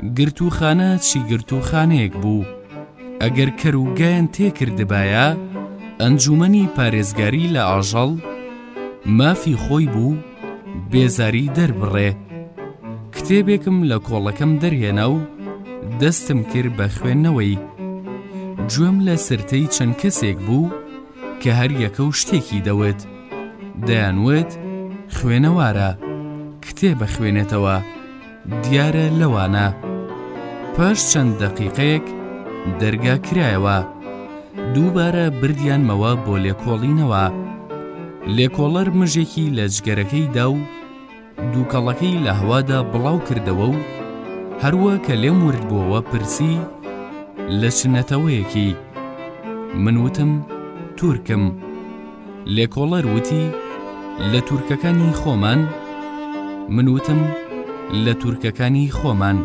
گرتوخانە چی گرتوخانەیەک بوو. ئەگەر کەروگایان تێکردبایە ئەنجومەنی پارێزگاری لە ئاژەڵ مافی خۆی بوو بێزاری دەربڕێ. کتێبێکم لە کۆڵەکەم دەرهێنا و دەستم کرد بە خوێندنەوەی. گوێم لە سرتەی چەند کەسێک بوو کە هەر یەکە و شتێکی دەوت. دەیانوت خوێنەوارە، کتێبە خوێنێتەوە، دیارە لەوانە. پاش چەند دەقیقەیەک دەرگا کرایەوە. دووبارە بردیانمەوە بۆ لێکۆڵینەوە. لێکۆڵەر مژێکی لە جگەرەکەی دا و دووکەڵەکەی لە هەوادا بڵاو کردەوە و هەروە کە لێم ورد بووەوە پرسی لە چنەتەوەیەکی. من وتم تورکم. لێکۆڵەر وتی لە تورکەکانی خۆمان. من وتم لە تورکەکانی خۆمان.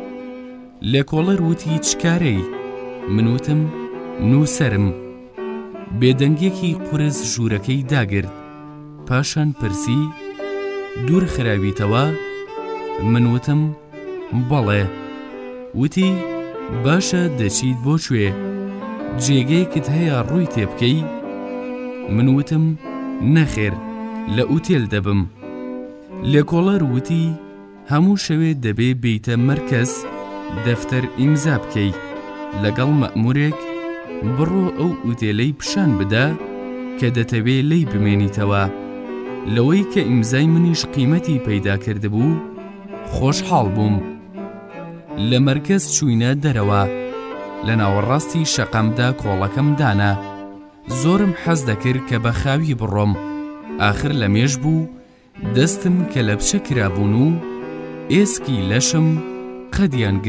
لێکۆڵەر وتی چکارەی؟ من وتم نووسەرم. بێدەنگێکی قورس ژوورەکەی داگرت. پاشان پرسی دوور خراویتەوە؟ من وتم بەڵێ. وتی باشە دەچیت بۆ کوێ؟ جێگەیەکت هەیە ڕووی تێ بکەی؟ من وتم نەخێر، لە ئوتێل دەبم. لێکۆڵەر وتی هەموو شەوێ دەبێ بیتە مەرکەز دەفتەر ئیمزا بکەی لەگەڵ مەئمورێک، بڕۆ ئەو ئوتێلەی پیشان بدە کە دەتەوێ لێی بمێنیتەوە. لەوەی کە ئیمزای منیش قیمەتی پەیدا کردبوو خۆشحاڵ بووم. لە مەرکەز چووینە دەرەوە. لە ناوەڕاستی شەقەمدا کۆڵەکەم دانا. زۆرم حەز دەکرد کە بە خاوی بڕۆم. ئاخر لە مێژ بوو دەستم کە لە پشە کرابوون و ئێسکی لەشم قەدیان